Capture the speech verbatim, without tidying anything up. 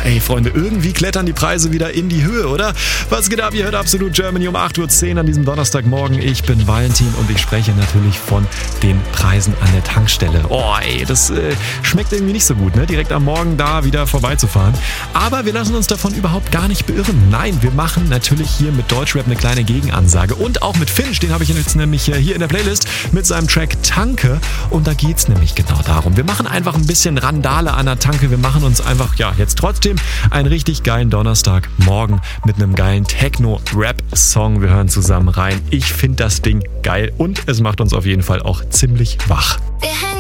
ey Freunde, irgendwie klettern die Preise wieder in die Höhe, oder? Was geht ab? Ihr hört Absolut Germany um acht Uhr zehn an diesem Donnerstagmorgen. Ich bin Valentin und ich spreche natürlich von den Preisen an der Tankstelle. Oh ey, das äh, schmeckt irgendwie nicht so gut, ne? Direkt am Morgen da wieder vorbeizufahren. Aber wir lassen uns davon überhaupt gar nicht beirren. Nein, wir machen natürlich hier mit Deutschrap eine kleine Gegenansage. Und auch mit Finch, den habe ich jetzt nämlich hier in der Playlist mit seinem Track Tanke. Und da geht's nämlich genau darum. Wir machen einfach ein bisschen Randale an der Tanke. Wir machen uns einfach, ja, jetzt trotzdem einen richtig geilen Donnerstagmorgen mit einem geilen Techno-Rap-Song. Wir hören zusammen rein. Ich finde das Ding geil und es macht uns auf jeden Fall auch ziemlich wach. Wir hängen